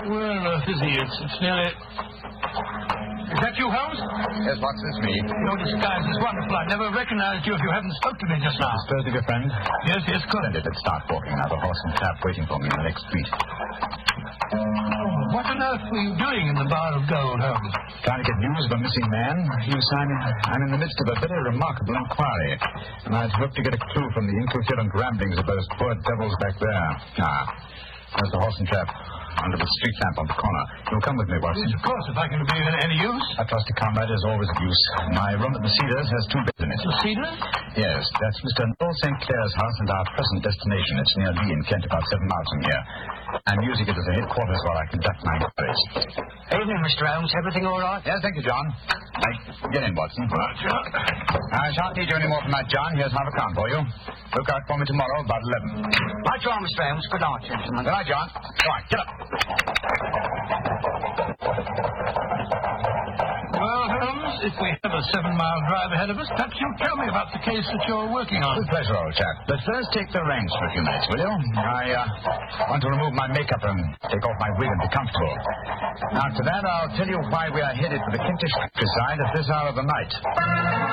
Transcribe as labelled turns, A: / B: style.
A: Well, Fizzy, it's nearly... Is that you, Holmes?
B: Yes, Watson, it's me.
A: Your disguise is wonderful. I never recognized you if you hadn't spoke to me just now.
B: Disturbed of your friend?
A: Yes, good.
B: Splendid. Let's start walking. I have a horse and trap waiting for me in the next street.
A: What on earth were you doing in the Bar of Gold, Holmes?
B: Trying to get news of a missing man. I'm in the midst of a very remarkable inquiry, and I'd hoped to get a clue from the incoherent ramblings of those poor devils back there. There's the horse and trap under the street lamp on the corner. You'll come with me, Watson.
A: Yes, of course, if I can be of any use.
B: A trusty comrade is always of use. My room at the Cedars has 2 beds in it.
A: The Cedars?
B: Yes, that's Mr. Noel St. Clair's house and our present destination. It's near Lee in Kent, about 7 miles from here. I'm using it as a headquarters while I conduct my inquiries.
C: Evening, Mr. Holmes. Everything all right?
B: Yes, thank you, John. Get in, Watson.
A: Right, John.
B: I shan't need you any more from that, John. Here's half a crown for you. Look out for me tomorrow about 11.
C: Right, you are, Mr. Holmes. Good night, gentlemen.
B: Good night, John. Go on, get up.
A: Well, Holmes, if we have a 7-mile drive ahead of us, perhaps you'll tell me about the case that you're working on.
B: With pleasure, old chap. But first, take the reins for a few minutes, will you? I want to remove my makeup and take off my wig and be comfortable. After that, I'll tell you why we are headed for the Kentish countryside at this hour of the night.